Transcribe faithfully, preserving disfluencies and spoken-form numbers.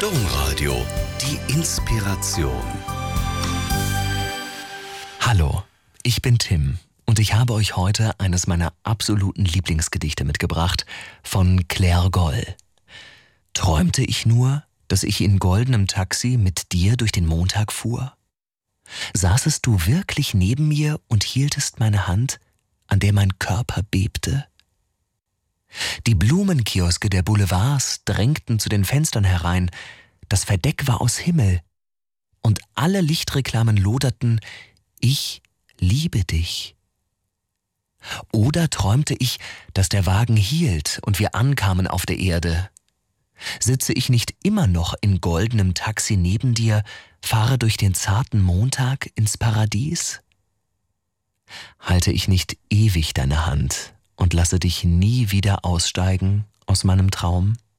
Domradio, die Inspiration. Hallo, ich bin Tim und ich habe euch heute eines meiner absoluten Lieblingsgedichte mitgebracht von Claire Goll. Träumte ich nur, dass ich in goldenem Taxi mit dir durch den Montag fuhr? Saßest du wirklich neben mir und hieltest meine Hand, an der mein Körper bebte? Die Blumenkioske der Boulevards drängten zu den Fenstern herein, das Verdeck war aus Himmel, und alle Lichtreklamen loderten: Ich liebe dich. Oder träumte ich, dass der Wagen hielt und wir ankamen auf der Erde? Sitze ich nicht immer noch in goldenem Taxi neben dir, fahre durch den zarten Montag ins Paradies? Halte ich nicht ewig deine Hand und lasse dich nie wieder aussteigen aus meinem Traum?